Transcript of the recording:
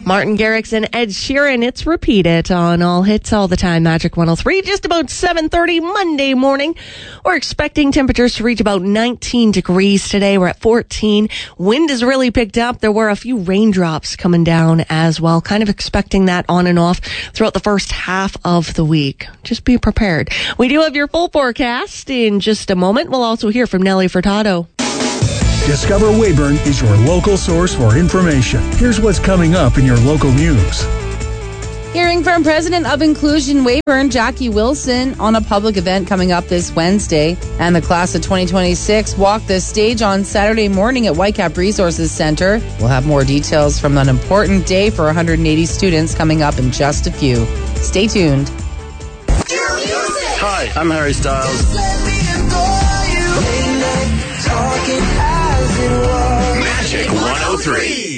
Martin Garrix and Ed Sheeran. It's Repeat It on All Hits All the Time. Magic 103, just about 7:30 Monday morning. We're expecting temperatures to reach about 19 degrees today. We're at 14. Wind has really picked up. There were a few raindrops coming down as well. Kind of expecting that on and off throughout the first half of the week. Just be prepared. We do have your full forecast in just a moment. We'll also hear from Nelly Furtado. Discover Weyburn is your local source for information. Here's what's coming up in your local news. Hearing from President of Inclusion Weyburn, Jackie Wilson, on a public event coming up this Wednesday. And the class of 2026 walk the stage on Saturday morning at Whitecap Resources Center. We'll have more details from an important day for 180 students coming up in just a few. Stay tuned. Hi, I'm Harry Styles. Magic 103.